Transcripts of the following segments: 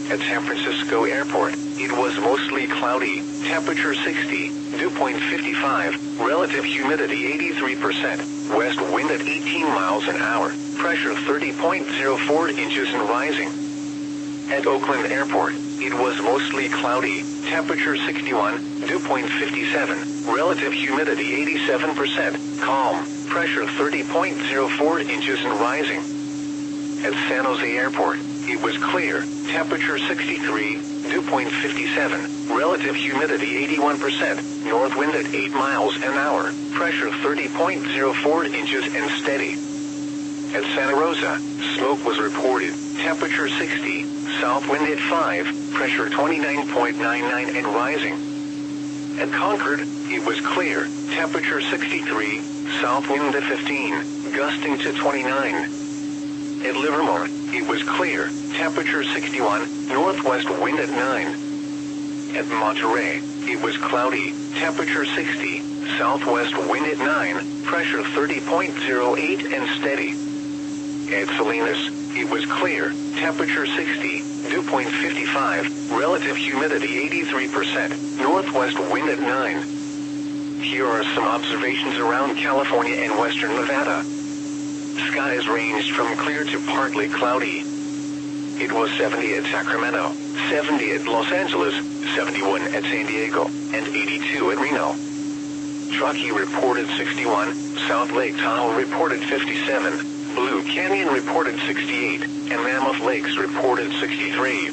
At San Francisco Airport, it was mostly cloudy, temperature 60, dew point 55, relative humidity 83%, west wind at 18 miles an hour, pressure 30.04 inches and rising. At Oakland Airport, it was mostly cloudy, temperature 61, dew point 57, relative humidity 87%, calm, pressure 30.04 inches and rising. At San Jose Airport, it was clear, temperature 63, dew point 57, relative humidity 81%, north wind at 8 miles an hour, pressure 30.04 inches and steady. At Santa Rosa, smoke was reported, temperature 60, south wind at 5, pressure 29.99 and rising. At Concord, it was clear, temperature 63, south wind at 15, gusting to 29. At Livermore, it was clear, temperature 61, northwest wind at 9. At Monterey, it was cloudy, temperature 60, southwest wind at 9, pressure 30.08 and steady. At Salinas, it was clear, temperature 60, dew point 55, relative humidity 83%, northwest wind at 9. Here are some observations around California and western Nevada. Skies ranged from clear to partly cloudy. It was 70 at Sacramento, 70 at Los Angeles, 71 at San Diego, and 82 at Reno. Truckee reported 61, South Lake Tahoe reported 57, Blue Canyon reported 68, and Mammoth Lakes reported 63.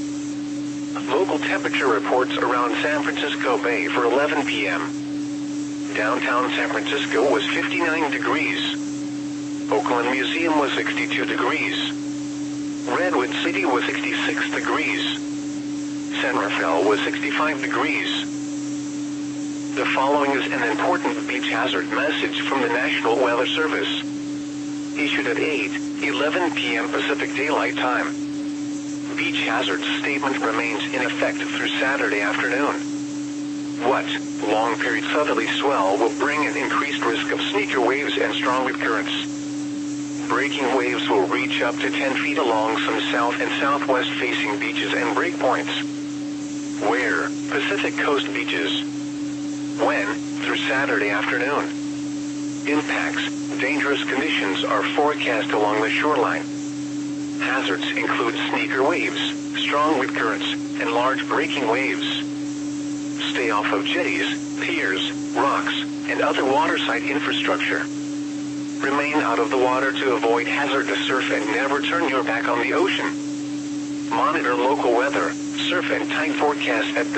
Local temperature reports around San Francisco Bay for 11 p.m. Downtown San Francisco was 59 degrees. Oakland Museum was 62 degrees. Redwood City was 66 degrees. San Rafael was 65 degrees. The following is an important beach hazard message from the National Weather Service. Issued at 8:11 p.m. Pacific Daylight Time. Beach hazard statement remains in effect through Saturday afternoon. What? Long period southerly swell will bring an increased risk of sneaker waves and strong wind currents. Breaking waves will reach up to 10 feet along some south and southwest facing beaches and breakpoints. Where? Pacific Coast beaches. When? Through Saturday afternoon. Impacts. Dangerous conditions are forecast along the shoreline. Hazards include sneaker waves, strong wind currents, and large breaking waves. Stay off of jetties, piers, rocks, and other waterside infrastructure. Remain out of the water to avoid hazardous surf and never turn your back on the ocean. Monitor local weather, surf and tide forecasts at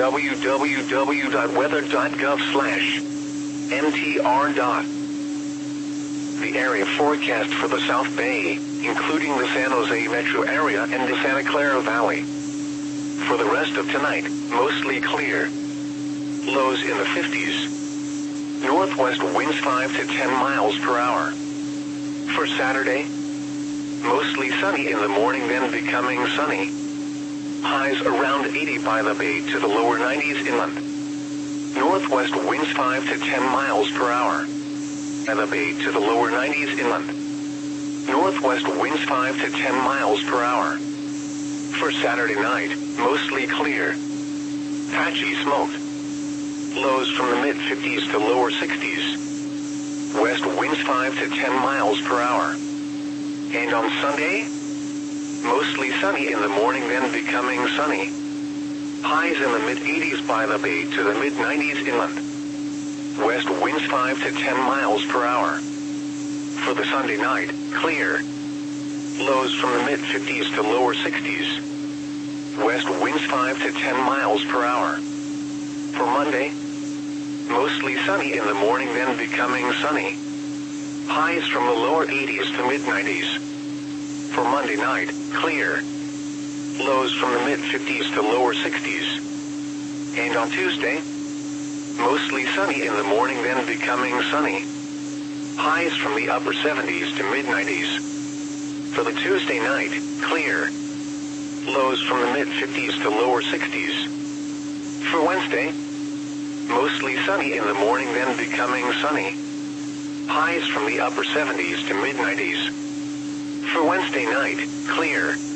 www.weather.gov/mtr. The area forecast for the South Bay, including the San Jose metro area and the Santa Clara Valley. For the rest of tonight, mostly clear. Lows in the 50s. Northwest winds 5 to 10 miles per hour. For Saturday, mostly sunny in the morning, then becoming sunny. Highs around 80 by the bay to the lower 90s inland. Northwest winds 5 to 10 miles per hour. By the bay to the lower 90s inland. Northwest winds 5 to 10 miles per hour. For Saturday night, mostly clear. Patchy smoke. Lows from the mid-50s to lower 60s. West winds 5 to 10 miles per hour. And on Sunday, mostly sunny in the morning, then becoming sunny. Highs in the mid-80s by the bay to the mid-90s inland. West winds 5 to 10 miles per hour. For the Sunday night, clear. Lows from the mid-50s to lower 60s. West winds 5 to 10 miles per hour. For Monday, mostly sunny in the morning, then becoming sunny. Highs from the lower 80s to mid-90s. For Monday night, clear. Lows from the mid-50s to lower 60s. And on Tuesday, mostly sunny in the morning, then becoming sunny. Highs from the upper 70s to mid-90s. For the Tuesday night, clear. Lows from the mid-50s to lower 60s. For Wednesday, mostly sunny in the morning, then becoming sunny. Highs from the upper 70s to mid-90s. For Wednesday night, clear.